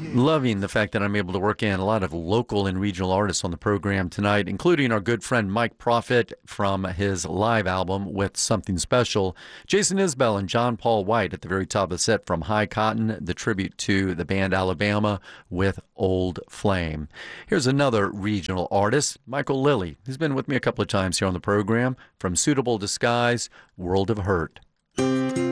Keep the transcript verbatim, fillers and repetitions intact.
Loving the fact that I'm able to work in a lot of local and regional artists on the program tonight, including our good friend Mike Prophet from his live album With Something Special, Jason Isbell and John Paul White at the very top of the set from High Cotton, the tribute to the band Alabama with Old Flame. Here's another regional artist, Michael Lilly, who's been with me a couple of times here on the program, from Suitable Disguise, World of Hurt.